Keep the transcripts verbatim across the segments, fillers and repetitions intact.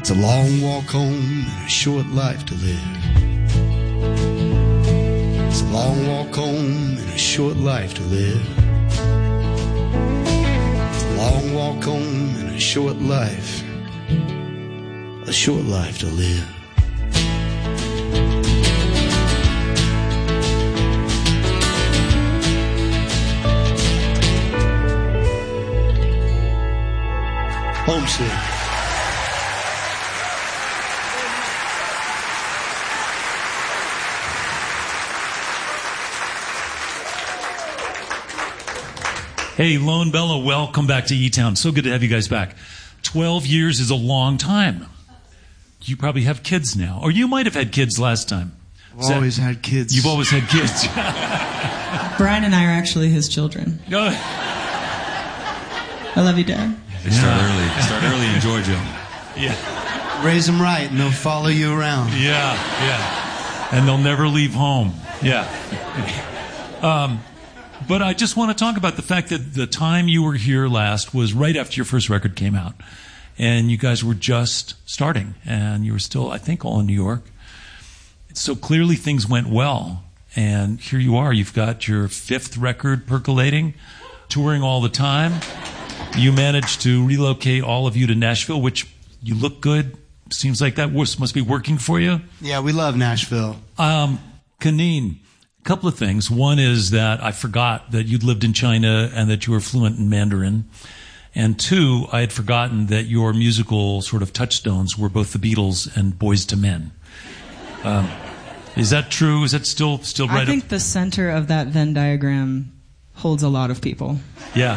It's a long walk home and a short life to live. It's a long walk home and a short life to live. It's a long walk home and a short life, a short life to live. Homesick. Hey, Lone Bella, welcome back to E-Town. So good to have you guys back. Twelve years is a long time. You probably have kids now. Or you might have had kids last time. I've always had kids. You've always had kids. Brian and I are actually his children. No. I love you, Dad. They start yeah. early. They start early in Georgia. Yeah. Raise them right and they'll follow you around. Yeah, yeah. And they'll never leave home. Yeah. Um... But I just want to talk about the fact that the time you were here last was right after your first record came out. And you guys were just starting. And you were still, I think, all in New York. So clearly things went well. And here you are. You've got your fifth record percolating, touring all the time. You managed to relocate all of you to Nashville, which you look good. Seems like that must be working for you. Yeah, we love Nashville. Um, Kaneen. Couple of things. One is that I forgot that you'd lived in China and that you were fluent in Mandarin. And two, I had forgotten that your musical sort of touchstones were both the Beatles and Boyz two Men. Um, is that true? Is that still still right? I think up? the center of that Venn diagram holds a lot of people. Yeah.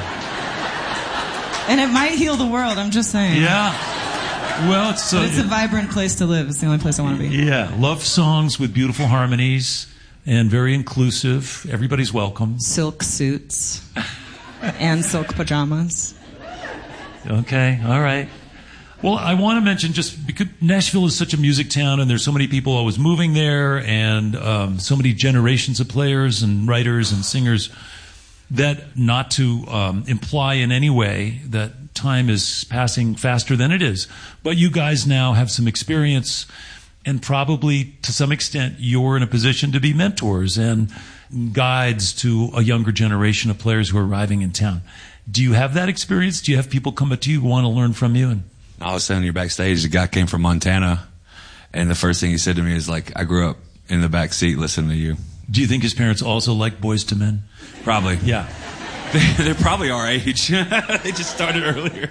And it might heal the world, I'm just saying. Yeah. Well, it's, uh, but it's a vibrant place to live. It's the only place I want to be. Yeah. Love songs with beautiful harmonies. And very inclusive. Everybody's welcome. Silk suits. And silk pajamas. Okay, all right. Well, I want to mention just because Nashville is such a music town and there's so many people always moving there and um, so many generations of players and writers and singers that not to um, imply in any way that time is passing faster than it is. But you guys now have some experience. And probably, to some extent, you're in a position to be mentors and guides to a younger generation of players who are arriving in town. Do you have that experience? Do you have people come up to you who want to learn from you? And I was saying, you're backstage. The guy came from Montana, and the first thing he said to me is like, "I grew up in the back seat listening to you." Do you think his parents also like Boyz two Men? Probably. Yeah. they, they're probably our age. They just started earlier.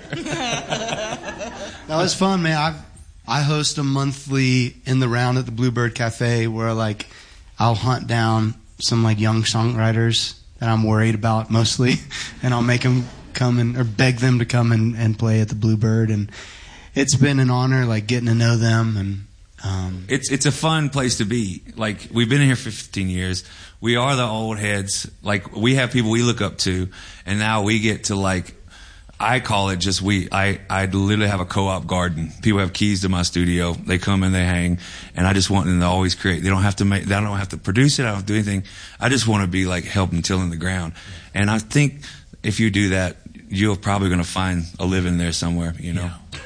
That was fun, man. I've I host a monthly In the Round at the Bluebird Cafe where like I'll hunt down some like young songwriters that I'm worried about mostly, and I'll make them come and or beg them to come and, and play at the Bluebird, and it's been an honor like getting to know them. And um, it's it's a fun place to be. Like we've been here for fifteen years. We are the old heads. Like we have people we look up to, and now we get to like. I call it just we. I, I literally have a co-op garden. People have keys to my studio. They come and they hang, and I just want them to always create. They don't have to make. They don't have to produce it. I don't have to do anything. I just want to be like helping tilling the ground. And I think if you do that, you're probably going to find a living there somewhere. You know. Yeah.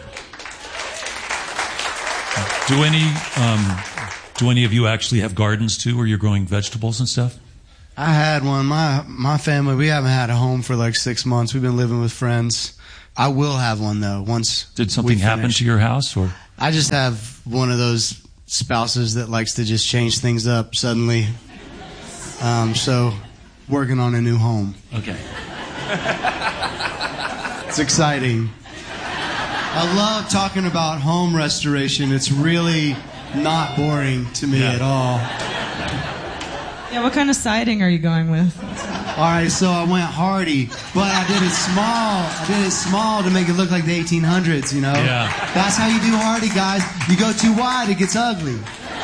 Do any um, do any of you actually have gardens too, where you're growing vegetables and stuff? I had one. My my family, we haven't had a home for like six months. We've been living with friends. I will have one though. Once did something happen to your house, or I just have one of those spouses that likes to just change things up suddenly. Um, so, working on a new home. Okay. It's exciting. I love talking about home restoration. It's really not boring to me yeah. at all. Yeah, what kind of siding are you going with? All right, so I went hardy, but I did it small. I did it small to make it look like the eighteen hundreds, you know? Yeah. That's how you do hardy, guys. You go too wide, it gets ugly.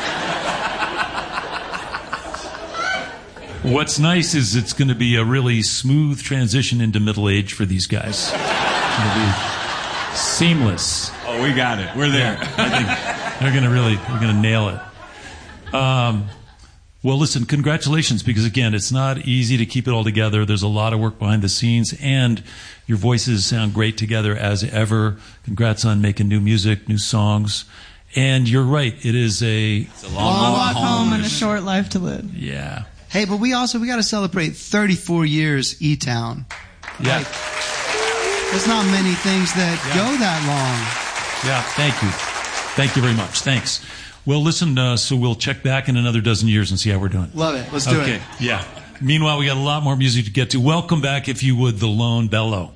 What's nice is it's going to be a really smooth transition into middle age for these guys. It's going to be seamless. Oh, we got it. We're there. Yeah, I think they're going to really, we're going to nail it. Um, Well, listen, congratulations, because again, it's not easy to keep it all together. There's a lot of work behind the scenes, and your voices sound great together as ever. Congrats on making new music, new songs. And you're right, it is a, It's a long, Long walk walk home and a home. short life to live. yeah. Hey, but we also, we got to celebrate thirty-four years E-Town. Yeah. Like, there's not many things that Yeah. go that long. Yeah, thank you. Thank you very much. Thanks. Well, listen, uh, so we'll check back in another dozen years and see how we're doing. Love it. Let's do okay. it. Yeah. Meanwhile, we got a lot more music to get to. Welcome back, if you would, The Lone Bellow.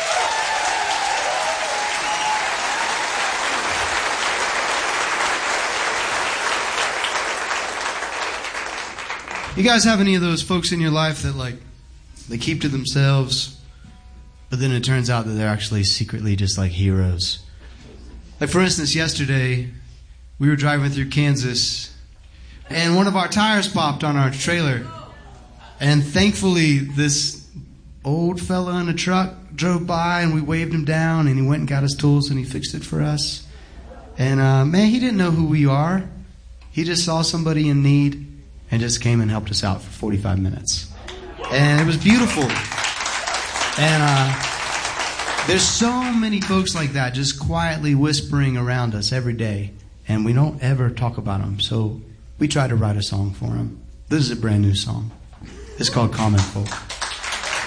You guys have any of those folks in your life that, like, they keep to themselves, but then it turns out that they're actually secretly just like heroes? Like, for instance, yesterday, we were driving through Kansas, and one of our tires popped on our trailer. And thankfully, this old fella in a truck drove by, and we waved him down, and he went and got his tools, and he fixed it for us. And, uh, man, he didn't know who we are. He just saw somebody in need and just came and helped us out for forty-five minutes. And it was beautiful. And uh, there's so many folks like that just quietly whispering around us every day. And we don't ever talk about them. So we try to write a song for them. This is a brand new song. It's called Common Folk.